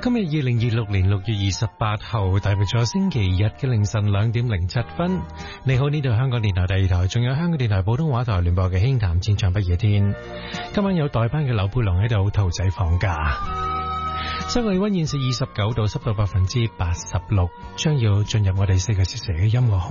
今日2026年6月28號，大約咗星期日嘅凌晨2點07分。你好，呢度香港電台第二台，仲有香港電台普通話台聯播嘅輕談戰場不夜天。今晚有代班嘅劉佩龍喺度，兔仔放假。室外氣溫現時29度，濕度86%，將要進入我哋4個小時嘅音樂